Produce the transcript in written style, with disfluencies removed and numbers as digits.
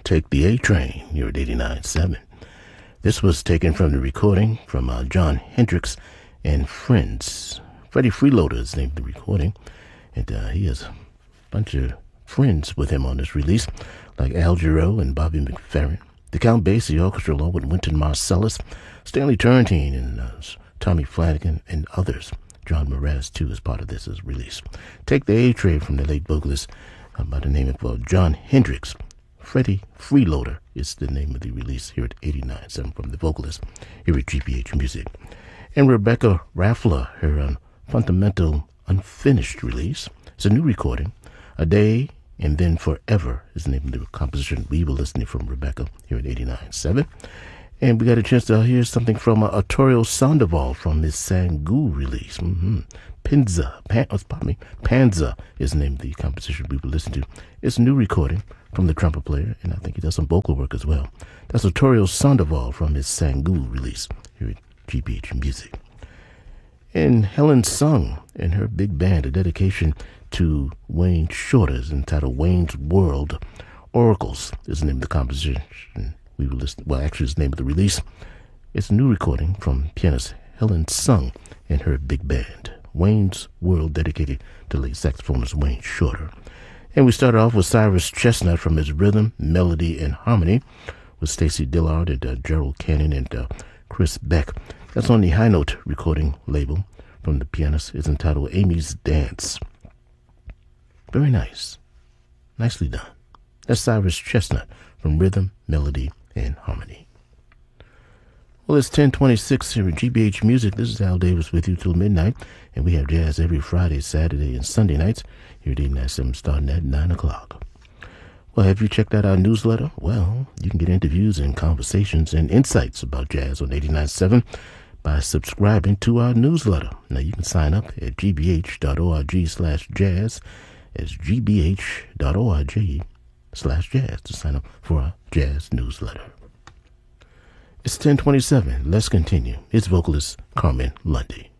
Take the A Train, here at 89.7. This was taken from the recording from John Hendricks and Friends. Freddie Freeloader is named the recording, and he has a bunch of friends with him on this release, like Al Jarreau and Bobby McFerrin, the Count Basie Orchestra along with Wynton Marsalis, Stanley Turrentine, and Tommy Flanagan, and others. John Mraz, too, is part of this release. Take the A Train from the late vocalist by the name of John Hendricks. Freddie Freeloader is the name of the release here at 89.7 from the vocalist here at GBH Music. And Rebecca Raffler, her fundamental unfinished release. It's a new recording. A Day and Then Forever is the name of the composition we were listening from Rebecca here at 89.7. And we got a chance to hear something from Arturo Sandoval from his Sangoo release. Panza is the name of the composition we were listening to. It's a new recording from the trumpet player, and I think he does some vocal work as well. That's Arturo Sandoval from his Sangoo release here at GBH Music. And Helen Sung and her big band, a dedication to Wayne Shorter, is entitled Wayne's World. Oracles is the name of the composition we were listening. Well, actually, it's the name of the release. It's a new recording from pianist Helen Sung and her big band. Wayne's World, dedicated to late saxophonist Wayne Shorter. And we started off with Cyrus Chestnut from his Rhythm, Melody, and Harmony with Stacey Dillard and Gerald Cannon and Chris Beck. That's on the High Note recording label from the pianist. It's entitled Amy's Dance. Very nice. Nicely done. That's Cyrus Chestnut from Rhythm, Melody, and Harmony. Well, it's 10:26 here at GBH Music. This is Al Davis with you till midnight, and we have jazz every Friday, Saturday, and Sunday nights here at 89.7 starting at 9 o'clock. Well, have you checked out our newsletter? Well, you can get interviews and conversations and insights about jazz on 89.7 by subscribing to our newsletter. Now, you can sign up at gbh.org/jazz. It's gbh.org/jazz to sign up for our jazz newsletter. It's 10:27. Let's continue. It's vocalist Carmen Lundy.